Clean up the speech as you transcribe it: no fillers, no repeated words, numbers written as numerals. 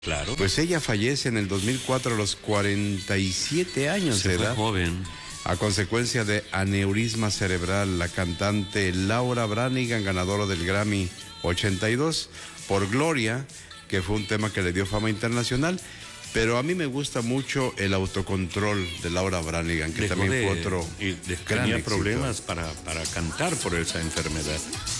Claro. Pues ella fallece en el 2004 a los 47 años de edad. Joven. A consecuencia de aneurisma cerebral. La cantante Laura Branigan, ganadora del Grammy 82 por Gloria, que fue un tema que le dio fama internacional. Pero a mí me gusta mucho el autocontrol de Laura Branigan, que también fue otro y gran tenía éxito. problemas para cantar por esa enfermedad.